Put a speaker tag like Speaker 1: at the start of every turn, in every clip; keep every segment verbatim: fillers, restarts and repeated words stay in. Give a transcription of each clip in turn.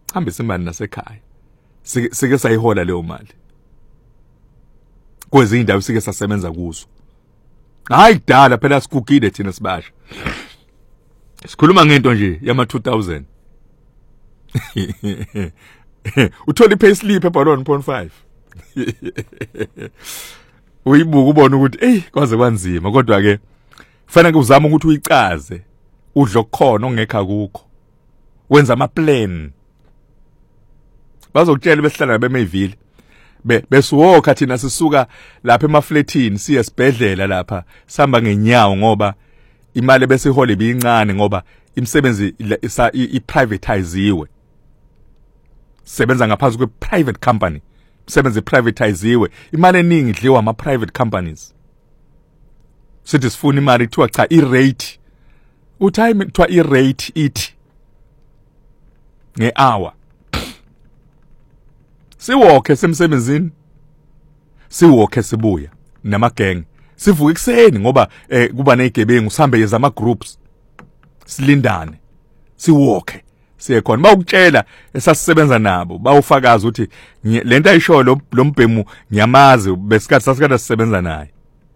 Speaker 1: hambisa imali nasekhaya sike sayihola leyo mali kwezinye indawo sike sasebenza kuzo. Hayi kudala phela sikugide thina sibasha. Sikhuluma ngento nje yama two thousand. Uthola i-payslip ebhalwe one point five. Uyibuka ubona ukuthi eh kwaze kwanzima kodwa ke kufanele uzame ukuthi uyicaze udlo kukhona ongekho akukho. Wenza ama plan. Bazokutshela behlala bemayivile. Besiwoka thina sisuka lapha emafletini siye esibhedlela lapha sihamba ngenyawo ngoba imali bese ihole ibincane ngoba imisebenzi i-privatiziwe. Sebenza ngaphansi kwe private company. Imisebenzi privatiziwe. Imali eningi idliwa ama private companies. Sithi sifuna imali kuthiwa cha i-rate. Uthayi kuthiwa i-rate ithi nge-hour. Siwokhe semsebenzini. Siwokhe sibuya namageng. Sivuka ekseni ngoba eh kuba nezigebengu sihambe yeza ama groups. Silindane. Siwokhe. Siye khona bawukutshela esasisebenza nabo bawufakaza ukuthi lento ayisho lo mbhemu ngiyamazi besikhathi sasikade sisebenza naye.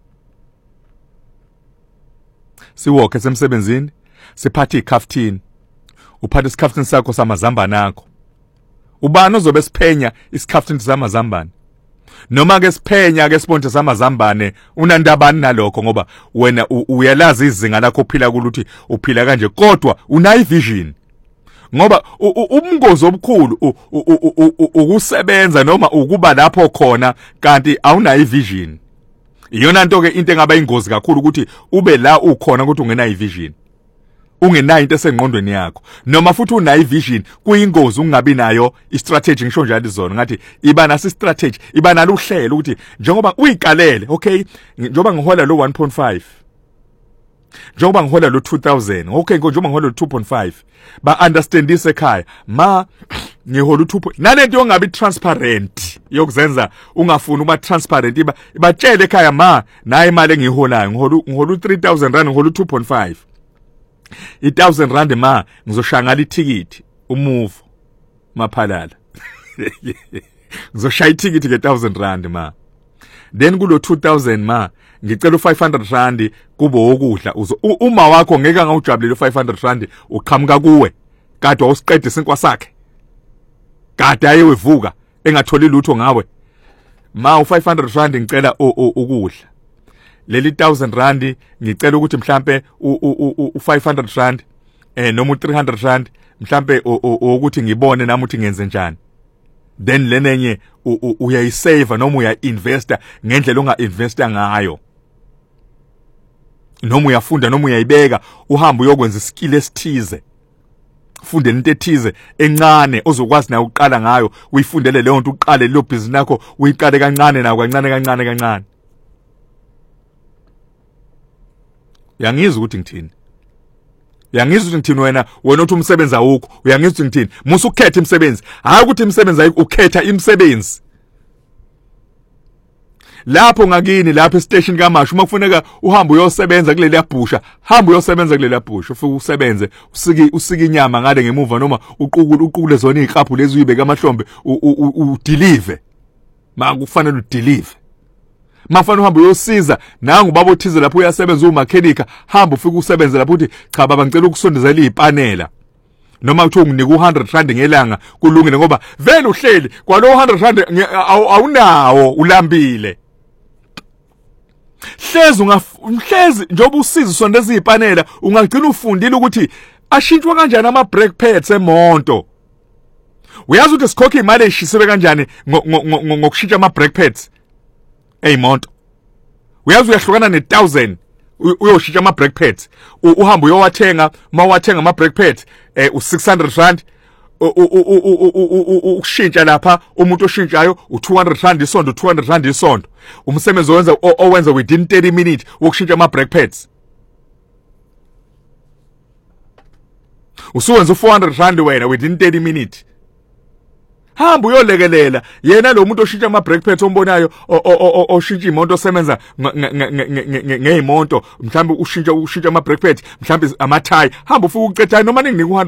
Speaker 1: Siwokhe semsebenzini siphatha ikhaftini. Uphatha isikhaftini sakho samazambane akho. Ubani ozobe siphenya isikhaftini samazambane? Noma ke siphenya ke sibonje samazambane unandabani nalokho ngoba wena uyalazi izinga lakho ophila kulo ukuthi uphila kanje kodwa unayi vision. Ngoba ubungozi obukhulu ukusebenza noma ukuba lapho khona kanti awunayi vision. Iyona nto ke into engaba ingozi kakhulu ukuthi ube la ukhona ukuthi ungenayi vision. Ungenayo into esengqondweni yakho noma futhi unayi vision kuyingozi ungabi nayo i-strategy ngisho njalo izona ngathi iba nasi strategy iba nalo uhlelo ukuthi njengoba uyiqalele okay njengoba ngihola lo one point five njengoba ngihola lo two thousand okay njengoba ngihola lo two point five ba understandise ekhaya ma ngihola u two nalento yongabi transparent yokuzenza ungafuni ukuba transparent iba ibatshele ekhaya ma nayi imali engiholayo ngihola ngihola three thousand rand ngihola two point five one thousand rand ma ngizoshangala ithikithi umuvu maphalala ngizoshaya ithikithi ke one thousand rand ma then kulo two thousand ma ngicela u five hundred rand kubo okudla uma wakho ngeke ngawujabulele five hundred rand uqhamuka kuwe kade awusiqede isinkwa sakhe kade ayewevuka engatholi lutho ngawe ma u five hundred rand ngicela ukudla leli one thousand rand ngicela ukuthi mhlambe u five hundred rand eh noma u three hundred rand mhlambe ukuthi ngibone nami ukuthi ngenze njani then lenenye uyayisave noma uyainvesta ngendlela onga investa ngayo noma uyafunda noma uyayibeka uhamba uyokwenza iskill esithize ufunde into ethize encane ozokwazi nayo uqala ngayo uyifundele leyo nto uqale lo business yakho uyiqale kancane nayo kancane kancane kancane. Uyangizwa ukuthi ngithini? Uyangizwa ukuthi ngithini wena wena uthi umsebenzi awukho uyangizwa ukuthi ngithini? Musu ukhetha imisebenzi hayi ukuthi imisebenzi ayikho ukhetha imisebenzi. Lapho ngakini lapha estation kaMashu uma kufuneka uhamba uyosebenza kuleli yabhusha hamba uyosebenza kuleli yabhusha ufike usebenze usiki usiki inyama ngale ngemuva noma uqukule uqukule zona iziqaphu lezi uyibeka amahlombe udeliver ma kufanele udeliver mafana uhamba uyosiza nangu baba othize lapho uyasebenza umakhenika hamba ufike usebenze lapho uthi cha baba ngicela ukusondezela izipanela noma uthi unginika u one hundred rand ngelanga kulungile ngoba vele uhleli kwalo one hundred rand awunawo ulambile hlezi ungahlezi njoba usiza usondeza izipanela ungagcina ufundile ukuthi ashintshwa kanjani ama brake pads emonto. Uyazi ukuthi sikhokha imali eshisiwe kanjani ngokushintsha ama brake pads eymonto. Uyazi uyahlukana ne one thousand uyoshintsha ama brake pads uhamba uyowathenga mawathenga ama brake pads eh u six hundred rand ukushintsha lapha umuntu oshintshayo u two hundred rand isonto two hundred rand isonto umsebenzi owenza owenza within thirty minutes wokushintsha ama brake pads usuwenza u four hundred rand wena within thirty minutes hamba uyolekelela yena lo muntu oshintsha ama brake pads ombonayo oshintsha imoto osebenza ngezimonto mhlawumbe ushintsha ushintsha ama brake pads mhlawumbe ama tire hamba ufike ucetha noma ninginika